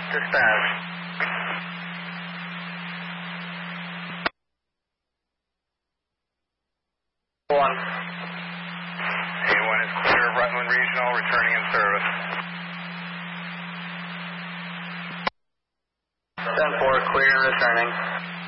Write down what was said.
Dispatch. One. A1 is clear of Rutland Regional, returning in service. 10-4, clear and returning.